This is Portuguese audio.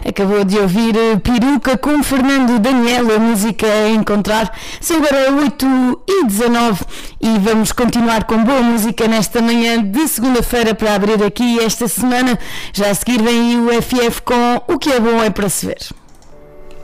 Acabou de ouvir Peruca com Fernando Daniel, a música a encontrar. São agora 8h19 e vamos continuar com boa música nesta manhã de segunda-feira para abrir aqui esta semana. Já a seguir vem o FF com O que é bom é para se ver.